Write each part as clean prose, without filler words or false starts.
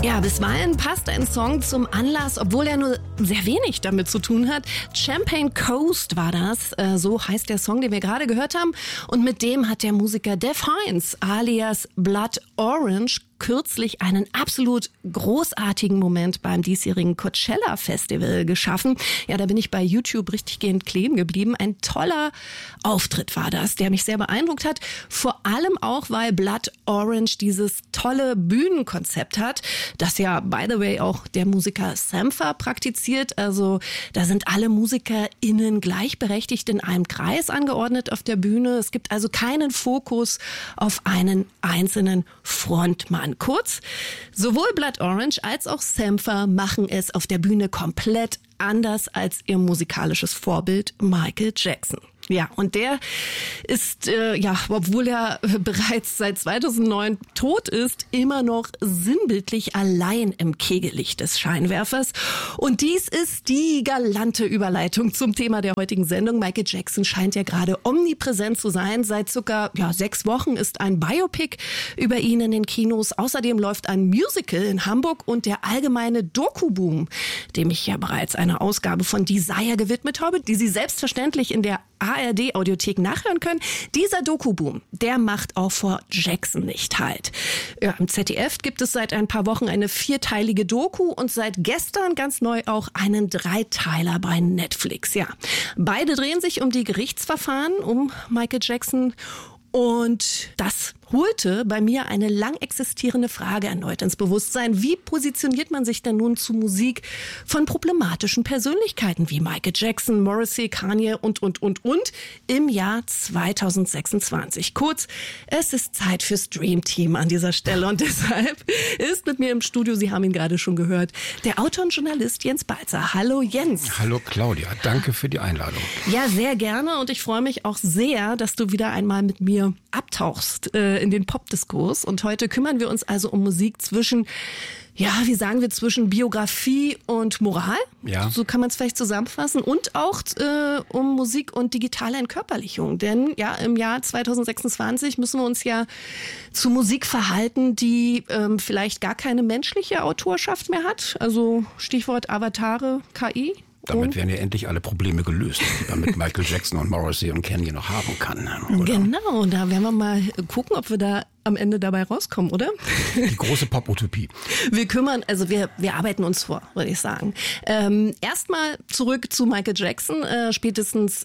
Ja, bisweilen passt ein Song zum Anlass, obwohl er nur sehr wenig damit zu tun hat. Champagne Coast war das, so heißt der Song, den wir gerade gehört haben. Und mit dem hat der Musiker Dev Hynes alias Blood Orange kürzlich einen absolut großartigen Moment beim diesjährigen Coachella Festival geschaffen. Ja, da bin ich bei YouTube richtig gehend kleben geblieben. Ein toller Auftritt war das, der mich sehr beeindruckt hat. Vor allem auch, weil Blood Orange dieses tolle Bühnenkonzept hat, das ja, by the way, auch der Musiker Sampha praktiziert. Also da sind alle MusikerInnen gleichberechtigt in einem Kreis angeordnet auf der Bühne. Es gibt also keinen Fokus auf einen einzelnen Frontmann. Kurz, sowohl Blood Orange als auch Sampha machen es auf der Bühne komplett anders als ihr musikalisches Vorbild Michael Jackson. Ja, und der ist, obwohl er bereits seit 2009 tot ist, immer noch sinnbildlich allein im Kegellicht des Scheinwerfers. Und dies ist die galante Überleitung zum Thema der heutigen Sendung. Michael Jackson scheint ja gerade omnipräsent zu sein. Seit circa 6 Wochen ist ein Biopic über ihn in den Kinos. Außerdem läuft ein Musical in Hamburg und der allgemeine Doku-Boom, dem ich ja bereits eine Ausgabe von Desire gewidmet habe, die Sie selbstverständlich in der ARD-Audiothek nachhören können. Dieser Doku-Boom, der macht auch vor Jackson nicht halt. Ja, im ZDF gibt es seit ein paar Wochen eine 4-teilige Doku und seit gestern ganz neu auch einen 3-Teiler bei Netflix. Ja, beide drehen sich um die Gerichtsverfahren um Michael Jackson. Und das holte bei mir eine lang existierende Frage erneut ins Bewusstsein. Wie positioniert man sich denn nun zu Musik von problematischen Persönlichkeiten wie Michael Jackson, Morrissey, Kanye und im Jahr 2026? Kurz, es ist Zeit fürs Dream Team an dieser Stelle und deshalb ist mit mir im Studio, Sie haben ihn gerade schon gehört, der Autor und Journalist Jens Balzer. Hallo Jens. Hallo Claudia, danke für die Einladung. Ja, sehr gerne und ich freue mich auch sehr, dass du wieder einmal mit mir abtauchst in den Popdiskurs. Und heute kümmern wir uns also um Musik zwischen, zwischen Biografie und Moral. Ja. So kann man es vielleicht zusammenfassen. Und auch um Musik und digitale Entkörperlichung. Denn ja, im Jahr 2026 müssen wir uns ja zu Musik verhalten, die vielleicht gar keine menschliche Autorschaft mehr hat. Also Stichwort Avatare, KI. Damit werden ja endlich alle Probleme gelöst, die man mit Michael Jackson und Morrissey und Kanye noch haben kann. Oder? Genau, da werden wir mal gucken, ob wir da am Ende dabei rauskommen, oder? Die große Pop-Utopie. Wir arbeiten uns vor, würde ich sagen. Erstmal zurück zu Michael Jackson. Spätestens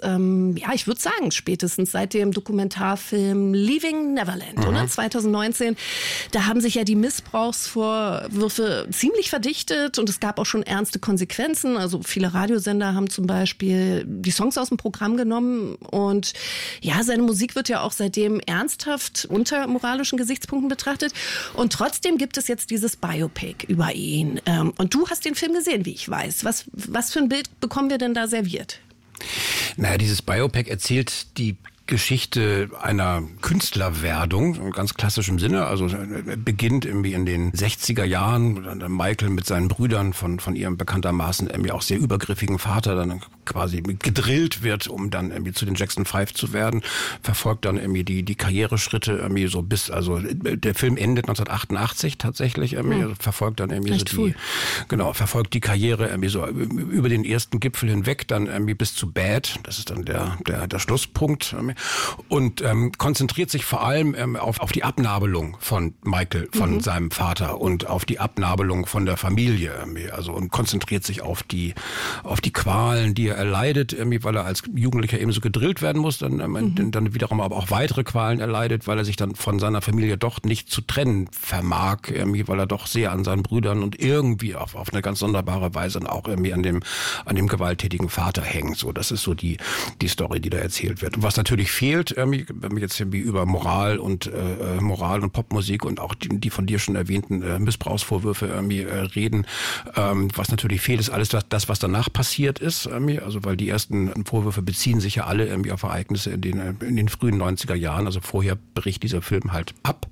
seit dem Dokumentarfilm Leaving Neverland, oder? 2019. Da haben sich ja die Missbrauchsvorwürfe ziemlich verdichtet und es gab auch schon ernste Konsequenzen. Also viele Radiosender haben zum Beispiel die Songs aus dem Programm genommen und ja, seine Musik wird ja auch seitdem ernsthaft unter moralischen Gesichtspunkten betrachtet. Und trotzdem gibt es jetzt dieses Biopic über ihn. Und du hast den Film gesehen, wie ich weiß. Was für ein Bild bekommen wir denn da serviert? Naja, dieses Biopic erzählt die Geschichte einer Künstlerwerdung, in ganz klassischem Sinne. Also beginnt irgendwie in den 60er Jahren, dann Michael mit seinen Brüdern von ihrem bekanntermaßen irgendwie auch sehr übergriffigen Vater dann quasi gedrillt wird, um dann irgendwie zu den Jackson 5 zu werden, verfolgt dann irgendwie die Karriereschritte irgendwie so bis, also der Film endet 1988 tatsächlich irgendwie, also verfolgt dann irgendwie verfolgt die Karriere irgendwie so über den ersten Gipfel hinweg, dann irgendwie bis zu Bad, das ist dann der Schlusspunkt, und konzentriert sich vor allem auf die Abnabelung von Michael, von seinem Vater und auf die Abnabelung von der Familie, also und konzentriert sich auf die Qualen, die er erleidet, weil er als Jugendlicher eben so gedrillt werden muss, dann wiederum aber auch weitere Qualen erleidet, weil er sich dann von seiner Familie doch nicht zu trennen vermag, weil er doch sehr an seinen Brüdern und irgendwie auf eine ganz sonderbare Weise auch irgendwie an dem gewalttätigen Vater hängt. So, das ist so die Story, die da erzählt wird. Und was natürlich fehlt, wenn wir jetzt über Moral und Popmusik und auch die von dir schon erwähnten Missbrauchsvorwürfe reden, was natürlich fehlt, ist alles das, was danach passiert ist. Also weil die ersten Vorwürfe beziehen sich ja alle irgendwie auf Ereignisse in den frühen 90er Jahren. Also vorher bricht dieser Film halt ab.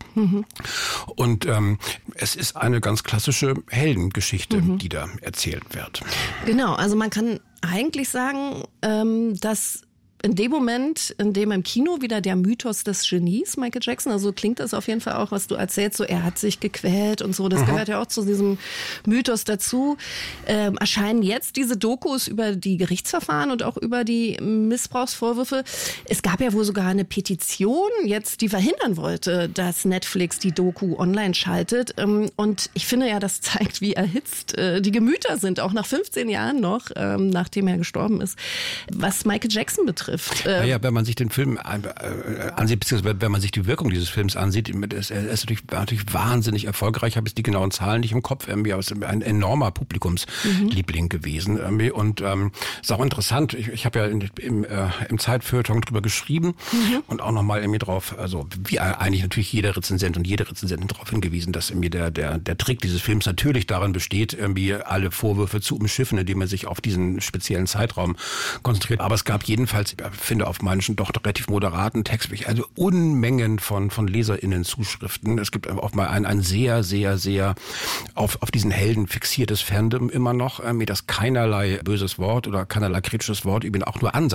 Und es ist eine ganz klassische Heldengeschichte, die da erzählt wird. Genau, also man kann eigentlich sagen, dass in dem Moment, in dem im Kino wieder der Mythos des Genies Michael Jackson, also klingt das auf jeden Fall auch, was du erzählst, so er hat sich gequält und so, das gehört ja auch zu diesem Mythos dazu. Erscheinen jetzt diese Dokus über die Gerichtsverfahren und auch über die Missbrauchsvorwürfe. Es gab ja wohl sogar eine Petition jetzt, die verhindern wollte, dass Netflix die Doku online schaltet. Und ich finde ja, das zeigt, wie erhitzt die Gemüter sind, auch nach 15 Jahren noch, nachdem er gestorben ist, was Michael Jackson betrifft. Naja, wenn man sich den Film ansieht, beziehungsweise wenn man sich die Wirkung dieses Films ansieht, er ist natürlich wahnsinnig erfolgreich. Ich habe jetzt die genauen Zahlen nicht im Kopf, aber es ist ein enormer Publikumsliebling gewesen. Und ist auch interessant, ich habe ja im Zeitfeuilleton drüber geschrieben und auch nochmal irgendwie drauf, also wie eigentlich natürlich jeder Rezensent und jede Rezensentin darauf hingewiesen, dass irgendwie der Trick dieses Films natürlich darin besteht, irgendwie alle Vorwürfe zu umschiffen, indem er sich auf diesen speziellen Zeitraum konzentriert. Aber es gab jedenfalls, ich finde, auf manchen doch relativ moderaten Text, also Unmengen von LeserInnen-Zuschriften. Es gibt auch mal ein sehr, sehr, sehr auf diesen Helden fixiertes Fandom immer noch, das keinerlei böses Wort oder keinerlei kritisches Wort über ihn auch nur ansatzweise